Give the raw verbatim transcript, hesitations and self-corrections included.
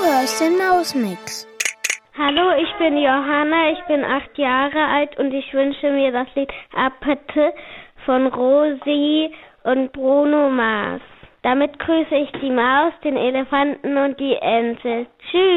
hörst den Mausmix. Hallo, ich bin Johanna, ich bin acht Jahre alt und ich wünsche mir das Lied Apette von Rosi und Bruno Mars. Damit grüße ich die Maus, den Elefanten und die Ente. Tschüss.